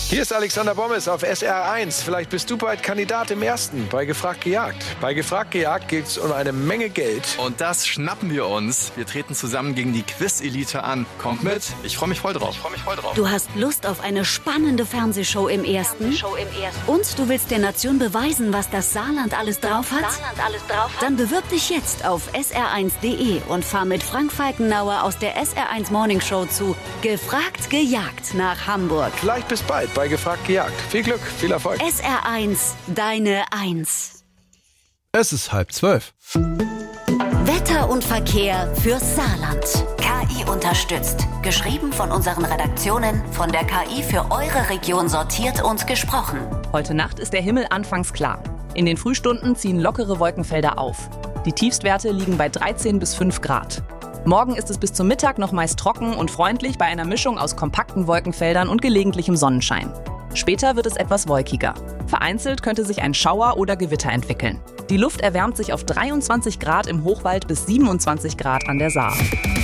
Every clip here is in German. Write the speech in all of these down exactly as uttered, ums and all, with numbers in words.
Hier ist Alexander Bommes auf S R eins. Vielleicht bist du bald Kandidat im Ersten bei Gefragt gejagt. Bei Gefragt gejagt geht es um eine Menge Geld. Und das schnappen wir uns. Wir treten zusammen gegen die Quiz-Elite an. Kommt mit, ich freue mich voll drauf. Ich freu mich voll drauf. Du hast Lust auf eine spannende Fernsehshow im Ersten? Und du willst der Nation beweisen, was das Saarland alles drauf hat? Dann bewirb dich jetzt auf S R eins Punkt de und fahr mit Frank Falkenauer aus der S R eins Morning Show zu Gefragt gejagt nach Hamburg. Vielleicht bis bald bei Gefragt gejagt. Viel Glück, viel Erfolg. S R eins, deine Eins. Es ist halb zwölf. Wetter und Verkehr fürs Saarland. K I unterstützt. Geschrieben von unseren Redaktionen, von der K I für eure Region sortiert und gesprochen. Heute Nacht ist der Himmel anfangs klar. In den Frühstunden ziehen lockere Wolkenfelder auf. Die Tiefstwerte liegen bei dreizehn bis fünf Grad. Morgen ist es bis zum Mittag noch meist trocken und freundlich bei einer Mischung aus kompakten Wolkenfeldern und gelegentlichem Sonnenschein. Später wird es etwas wolkiger. Vereinzelt könnte sich ein Schauer oder Gewitter entwickeln. Die Luft erwärmt sich auf dreiundzwanzig Grad im Hochwald bis siebenundzwanzig Grad an der Saar.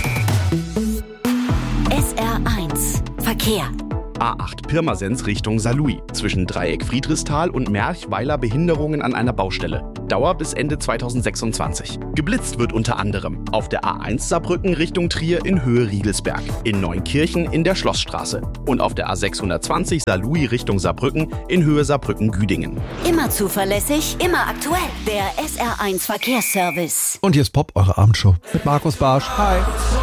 S R eins Verkehr. A acht Pirmasens Richtung Saarlouis. Zwischen Dreieck Friedrichsthal und Merchweiler Behinderungen an einer Baustelle. Dauer bis Ende zweitausendsechsundzwanzig. Geblitzt wird unter anderem auf der A eins Saarbrücken Richtung Trier in Höhe Riegelsberg, in Neunkirchen in der Schlossstraße und auf der A sechshundertzwanzig Saarlouis Richtung Saarbrücken in Höhe Saarbrücken-Güdingen. Immer zuverlässig, immer aktuell. Der S R eins Verkehrsservice. Und hier ist Pop, eure Abendshow mit Markus Barsch. Hi.